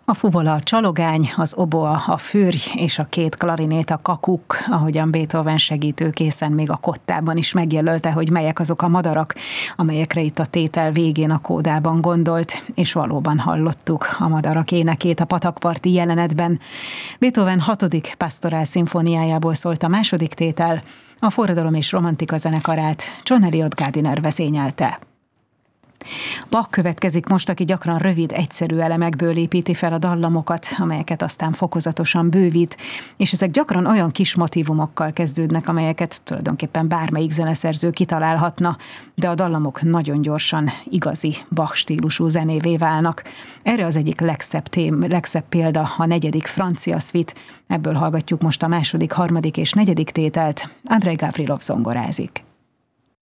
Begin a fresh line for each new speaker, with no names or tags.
A fuvola a csalogány, az oboa a fürj és a két klarinét a kakuk, ahogyan Beethoven segítőkészen még a kottában is megjelölte, hogy melyek azok a madarak, amelyekre itt a tétel végén a kódában gondolt, és valóban hallottuk a madarak énekét a patakparti jelenetben. Beethoven 6. Pastorál szimfóniájából szólt a második tétel, a Forradalom és Romantika zenekarát John Eliot Gardiner vezényelte. Bach következik most, aki gyakran rövid, egyszerű elemekből építi fel a dallamokat, amelyeket aztán fokozatosan bővít, és ezek gyakran olyan kis motívumokkal kezdődnek, amelyeket tulajdonképpen bármelyik zeneszerző kitalálhatna, de a dallamok nagyon gyorsan igazi Bach stílusú zenévé válnak. Erre az egyik legszebb példa a 4. francia szvit, ebből hallgatjuk most a 2., 3. és 4. tételt. Andrei Gavrilov zongorázik.